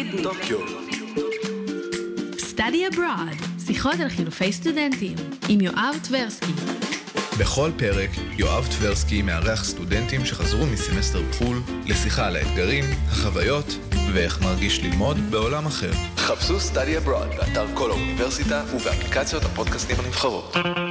סידני, טוקיו. Study Abroad, שיחות על חילופי סטודנטים, עם יואב טברסקי. בכל פרק, יואב טברסקי מארח סטודנטים שחזרו מסמסטר בחול לשיחה על האתגרים, החוויות ואיך מרגיש ללמוד בעולם אחר. חפשו Study Abroad באתר כל האוניברסיטה ובאפליקציות הפודקאסטים הנבחרות.